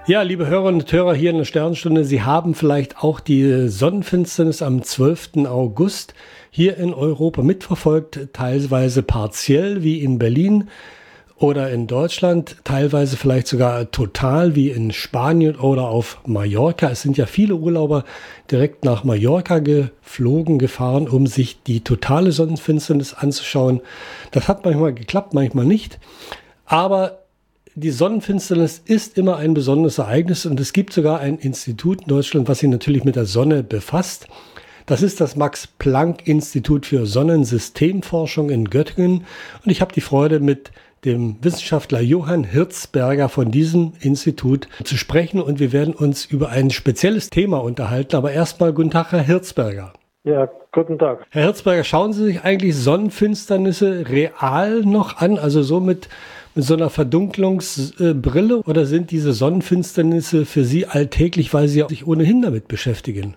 Ja, liebe Hörerinnen und Hörer hier in der Sternstunde, Sie haben vielleicht auch die Sonnenfinsternis am 12. August hier in Europa mitverfolgt, teilweise partiell wie in Berlin oder in Deutschland, teilweise vielleicht sogar total wie in Spanien oder auf Mallorca. Es sind ja viele Urlauber direkt nach Mallorca gefahren, um sich die totale Sonnenfinsternis anzuschauen. Das hat manchmal geklappt, manchmal nicht. Aber die Sonnenfinsternis ist immer ein besonderes Ereignis und es gibt sogar ein Institut in Deutschland, was sich natürlich mit der Sonne befasst. Das ist das Max-Planck-Institut für Sonnensystemforschung in Göttingen und ich habe die Freude, mit dem Wissenschaftler Johann Hirzberger von diesem Institut zu sprechen und wir werden uns über ein spezielles Thema unterhalten. Aber erstmal guten Tag, Herr Hirzberger. Ja, guten Tag. Herr Hirzberger, schauen Sie sich eigentlich Sonnenfinsternisse real noch an, also so mit so einer Verdunklungsbrille, oder sind diese Sonnenfinsternisse für Sie alltäglich, weil Sie sich ohnehin damit beschäftigen?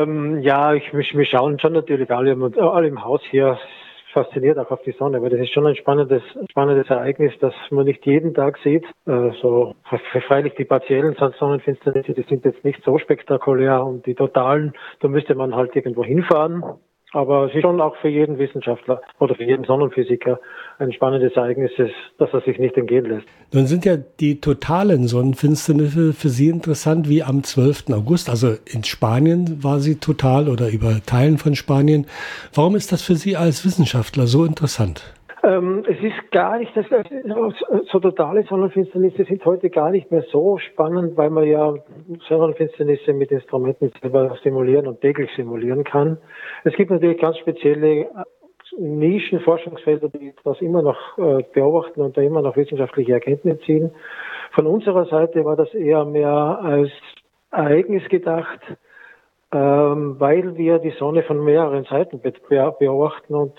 Wir schauen schon natürlich alle im Haus hier fasziniert auch auf die Sonne, weil das ist schon ein spannendes Ereignis, das man nicht jeden Tag sieht. Freilich die partiellen Sonnenfinsternisse, die sind jetzt nicht so spektakulär und die totalen, da müsste man halt irgendwo hinfahren. Aber es ist schon auch für jeden Wissenschaftler oder für jeden Sonnenphysiker ein spannendes Ereignis, dass er sich nicht entgehen lässt. Nun sind ja die totalen Sonnenfinsternisse für Sie interessant, wie am 12. August. Also in Spanien war sie total oder über Teilen von Spanien. Warum ist das für Sie als Wissenschaftler so interessant? Es ist gar nicht, so totale Sonnenfinsternisse sind heute gar nicht mehr so spannend, weil man ja Sonnenfinsternisse mit Instrumenten selber simulieren und täglich simulieren kann. Es gibt natürlich ganz spezielle Nischenforschungsfelder, die das immer noch beobachten und da immer noch wissenschaftliche Erkenntnisse ziehen. Von unserer Seite war das eher mehr als Ereignis gedacht, weil wir die Sonne von mehreren Seiten beobachten und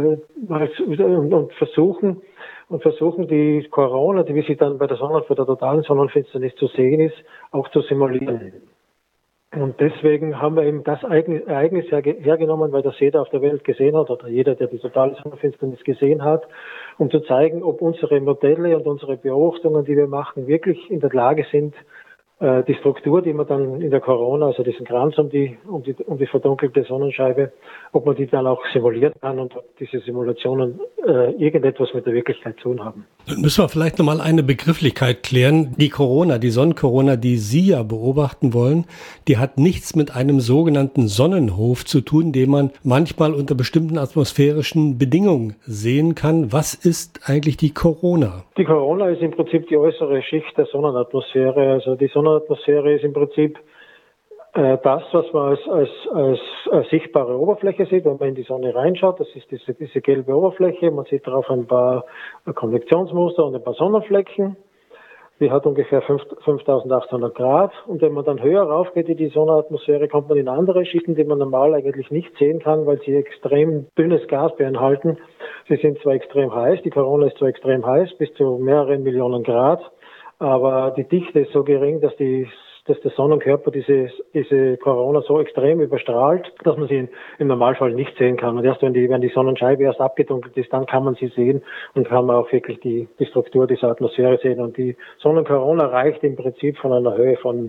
versuchen die Corona, die wie sie dann bei der totalen Sonnenfinsternis zu sehen ist, auch zu simulieren. Und deswegen haben wir eben das Ereignis hergenommen, weil das jeder auf der Welt gesehen hat oder jeder, der die totale Sonnenfinsternis gesehen hat, um zu zeigen, ob unsere Modelle und unsere Beobachtungen, die wir machen, wirklich in der Lage sind, die Struktur, die man dann in der Corona, also diesen Kranz um die verdunkelte Sonnenscheibe, ob man die dann auch simulieren kann und ob diese Simulationen irgendetwas mit der Wirklichkeit zu tun haben. Dann müssen wir vielleicht nochmal eine Begrifflichkeit klären. Die Sonnencorona, die Sie ja beobachten wollen, die hat nichts mit einem sogenannten Sonnenhof zu tun, den man manchmal unter bestimmten atmosphärischen Bedingungen sehen kann. Was ist eigentlich die Corona? Die Corona ist im Prinzip die äußere Schicht der Sonnenatmosphäre. Also die Sonnenatmosphäre ist im Prinzip das, was man als sichtbare Oberfläche sieht, wenn man in die Sonne reinschaut. Das ist diese gelbe Oberfläche. Man sieht darauf ein paar Konvektionsmuster und ein paar Sonnenflecken. Die hat ungefähr 5800 Grad. Und wenn man dann höher raufgeht in die Sonnenatmosphäre, kommt man in andere Schichten, die man normal eigentlich nicht sehen kann, weil sie extrem dünnes Gas beinhalten. Sie sind zwar extrem heiß, die Corona ist zwar extrem heiß, bis zu mehreren Millionen Grad, aber die Dichte ist so gering, dass der Sonnenkörper diese Corona so extrem überstrahlt, dass man sie im Normalfall nicht sehen kann. Und erst wenn die Sonnenscheibe erst abgedunkelt ist, dann kann man sie sehen und kann man auch wirklich die Struktur dieser Atmosphäre sehen. Und die Sonnencorona reicht im Prinzip von einer Höhe von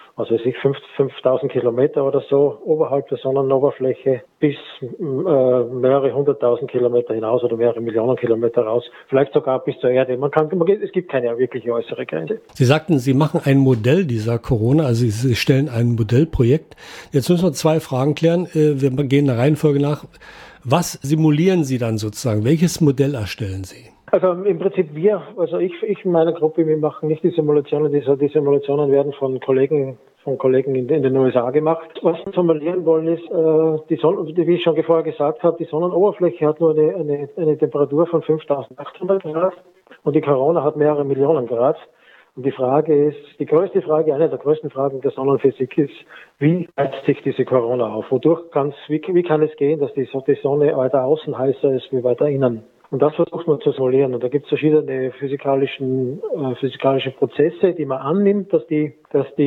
5000 Kilometer oder so oberhalb der Sonnenoberfläche bis mehrere 100.000 Kilometer hinaus oder mehrere Millionen Kilometer raus, vielleicht sogar bis zur Erde. Es gibt keine wirkliche äußere Grenze. Sie sagten, Sie machen ein Modell dieser Corona, also Sie stellen ein Modellprojekt. Jetzt müssen wir zwei Fragen klären. Wir gehen der Reihenfolge nach. Was simulieren Sie dann sozusagen? Welches Modell erstellen Sie? Also im Prinzip ich in meiner Gruppe, wir machen nicht die Simulationen. Die Simulationen werden von Kollegen in den USA gemacht. Was wir simulieren wollen ist, wie ich schon vorher gesagt habe, die Sonnenoberfläche hat nur eine Temperatur von 5800 Grad und die Corona hat mehrere Millionen Grad. Und eine der größten Fragen der Sonnenphysik ist, wie heizt sich diese Corona auf? Wie kann es gehen, dass die Sonne weiter außen heißer ist wie weiter innen? Und das versucht man zu simulieren. Und da gibt es verschiedene physikalische Prozesse, die man annimmt, dass diese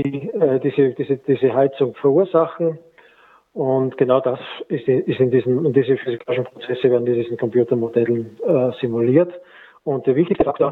Heizung verursachen. Und genau das ist diese physikalischen Prozesse werden in diesen Computermodellen simuliert. Und der wichtigste Faktor